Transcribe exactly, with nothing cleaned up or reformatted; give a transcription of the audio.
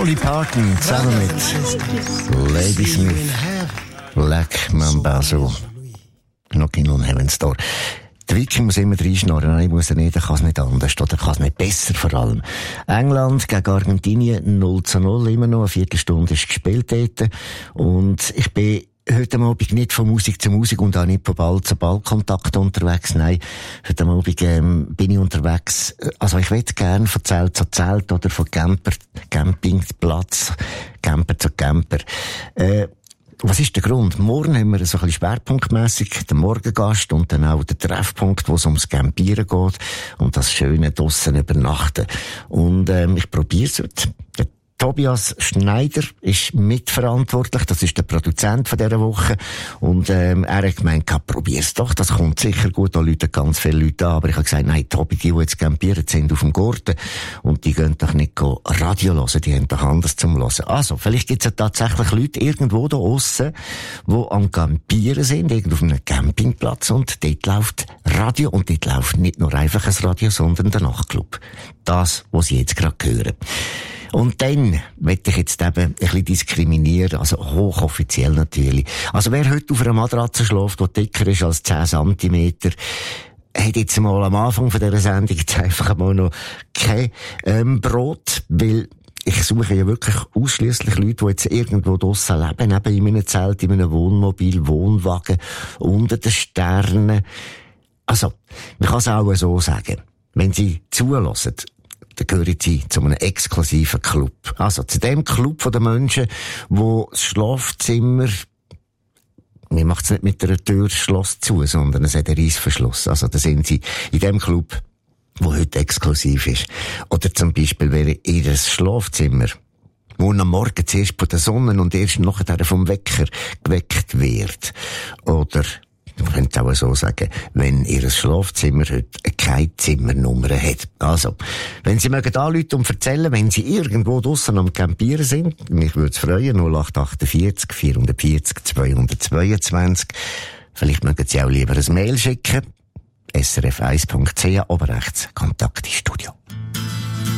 Dolly Parton zusammen mit Lady Smith, Black Mambazo, Knocking on Heaven's Door. Der Viking muss immer reinschnorren, nein, muss er nicht, er kann es nicht anders, oder kann es nicht besser vor allem. England gegen Argentinien null zu null, immer noch, eine Viertelstunde ist gespielt dort. Und ich bin heute Abend nicht von Musik zu Musik und auch nicht von Ball zu Ballkontakt unterwegs. Nein, heute Abend ähm, bin ich unterwegs. Also ich möchte gerne von Zelt zu Zelt oder von Camper, Campingplatz, Camper zu Camper. Äh, Was ist der Grund? Morgen haben wir so ein bisschen schwerpunktmässig den Morgengast und dann auch den Treffpunkt, wo es ums Campieren geht und das schöne draussen übernachten. Und ähm, ich probiere es heute. Der Tobias Schneider ist mitverantwortlich, das ist der Produzent von dieser Woche. Und ähm, er hat gemeint, probier's doch, das kommt sicher gut, da läuten ganz viele Leute an. Aber ich habe gesagt, nein, Tobi, die, die jetzt campieren, sind auf dem Garten und die gehen doch nicht Radio hören, die haben doch anders zum Hören. Also, vielleicht gibt es ja tatsächlich Leute irgendwo da aussen, die am Campieren sind, irgendwo auf einem Campingplatz und dort läuft Radio und dort läuft nicht nur einfach ein Radio, sondern der Nachtclub. Das, was Sie jetzt gerade hören. Und dann möchte ich jetzt eben ein bisschen diskriminieren, also hochoffiziell natürlich. Also wer heute auf einer Matratze schläft, die dicker ist als zehn Zentimeter, hat jetzt mal am Anfang von dieser Sendung jetzt einfach mal noch kein ähm, Brot, weil ich suche ja wirklich ausschliesslich Leute, die jetzt irgendwo draussen leben, eben in einem Zelt, in einem Wohnmobil, Wohnwagen, unter den Sternen. Also, man kann es auch so sagen, wenn Sie zulassen, dann gehören sie zu einem exklusiven Club. Also zu dem Club von den Menschen, wo das Schlafzimmer, man macht es nicht mit einer Tür Schloss zu, sondern es hat einen Reissverschluss. Also da sind sie in dem Club, wo heute exklusiv ist. Oder zum Beispiel wäre ihr Schlafzimmer, wo am Morgen zuerst von der Sonne und erst nachher vom Wecker geweckt wird. Oder man könnte auch so sagen, wenn ihr Schlafzimmer heute keine Zimmernummer hat. Also, wenn Sie mögen anrufen und erzählen, wenn Sie irgendwo draussen am Campieren sind, mich würde es freuen, null acht achtundvierzig vierundvierzig zweihundertzweiundzwanzig. Vielleicht mögen Sie auch lieber ein Mail schicken, s r f eins punkt c h, oben rechts, Kontakt ins Studio.